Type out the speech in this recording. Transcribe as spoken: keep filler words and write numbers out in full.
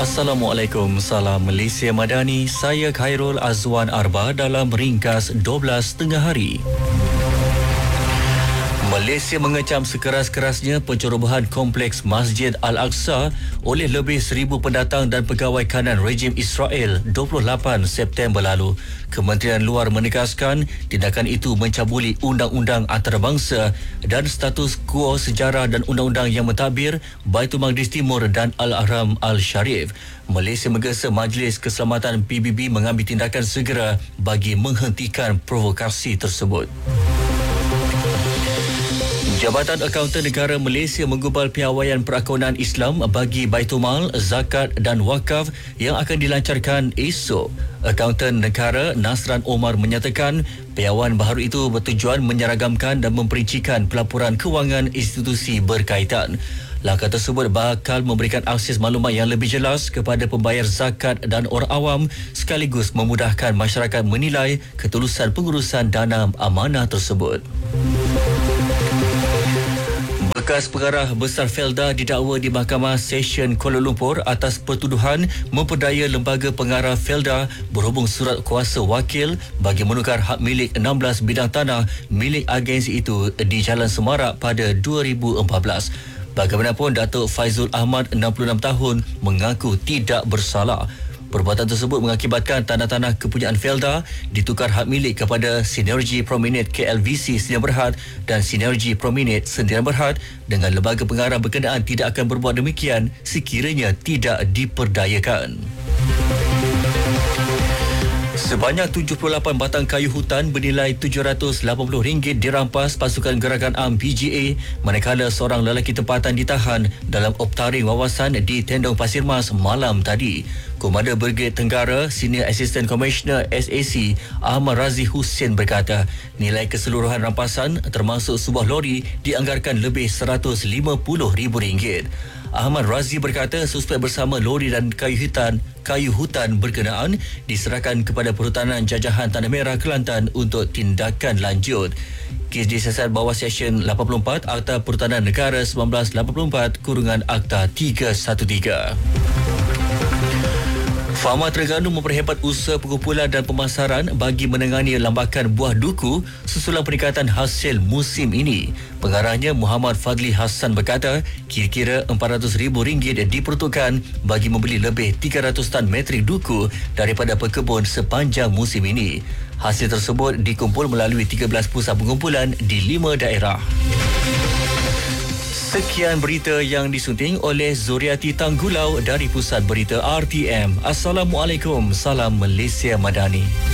Assalamualaikum, salam Malaysia Madani. Saya Khairul Azwan Arba dalam ringkas dua belas tengah hari. Malaysia mengecam sekeras-kerasnya pencerobohan kompleks Masjid Al-Aqsa oleh lebih seribu pendatang dan pegawai kanan rejim Israel dua puluh lapan September lalu. Kementerian Luar menegaskan tindakan itu mencabuli undang-undang antarabangsa dan status quo sejarah dan undang-undang yang mentadbir Baitul Maqdis Timur dan Al-Ahram Al-Sharif. Malaysia menggesa Majlis Keselamatan P B B mengambil tindakan segera bagi menghentikan provokasi tersebut. Jabatan Akaunten Negara Malaysia menggubal piawaian perakaunan Islam bagi Baitumal, Zakat dan Wakaf yang akan dilancarkan esok. Akaunten Negara Nasran Omar menyatakan piawaian baharu itu bertujuan menyeragamkan dan memperincikan pelaporan kewangan institusi berkaitan. Langkah tersebut bakal memberikan akses maklumat yang lebih jelas kepada pembayar zakat dan orang awam sekaligus memudahkan masyarakat menilai ketulusan pengurusan dana amanah tersebut. Bekas pengarah besar Felda didakwa di Mahkamah Session Kuala Lumpur atas pertuduhan memperdaya lembaga pengarah Felda berhubung surat kuasa wakil bagi menukar hak milik enam belas bidang tanah milik agensi itu di Jalan Semarak pada dua ribu empat belas. Bagaimanapun, Datuk Faizul Ahmad, enam puluh enam tahun, mengaku tidak bersalah. Perbuatan tersebut mengakibatkan tanah-tanah kepunyaan Felda ditukar hak milik kepada Sinergi Promenade K L V C Sdn Bhd dan Sinergi Promenade Sdn Bhd dengan lembaga pengarah berkenaan tidak akan berbuat demikian sekiranya tidak diperdayakan. Sebanyak tujuh puluh lapan batang kayu hutan bernilai tujuh ratus lapan puluh ringgit dirampas pasukan gerakan A M P G A manakala seorang lelaki tempatan ditahan dalam optaring wawasan di Tendong Pasir Mas malam tadi. Komander Brigade Tenggara Senior Assistant Commissioner S A C Ahmad Razi Hussein berkata nilai keseluruhan rampasan termasuk sebuah lori dianggarkan lebih seratus lima puluh ribu ringgit. Ahmad Razi berkata suspek bersama lori dan kayu hutan kayu hutan berkenaan diserahkan kepada Perhutanan Jajahan Tanah Merah Kelantan untuk tindakan lanjut. Kes disiasat bawah Seksyen lapan puluh empat Akta Perhutanan Negara seribu sembilan ratus lapan puluh empat kurungan Akta tiga satu tiga. Fama Terengganu memperhebat usaha pengumpulan dan pemasaran bagi menangani lambakan buah duku susulan peningkatan hasil musim ini. Pengarahnya Muhammad Fadli Hassan berkata kira-kira empat ratus ribu ringgit diperuntukkan bagi membeli lebih tiga ratus tan metrik duku daripada pekebun sepanjang musim ini. Hasil tersebut dikumpul melalui tiga belas pusat pengumpulan di lima daerah. Sekian berita yang disunting oleh Zuriati Tanggulau dari Pusat Berita R T M. Assalamualaikum, salam Malaysia Madani.